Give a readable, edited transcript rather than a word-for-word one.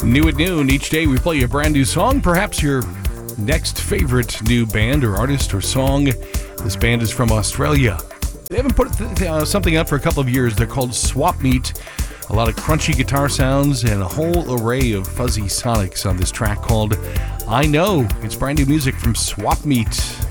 New at noon. Each day we play a brand new song, perhaps your next favorite new band or artist or song. This band is from Australia. They haven't put something out for a couple of years. They're called Swap Meet. A lot of crunchy guitar sounds and a whole array of fuzzy sonics on this track called I Know. It's brand new music from Swap Meet.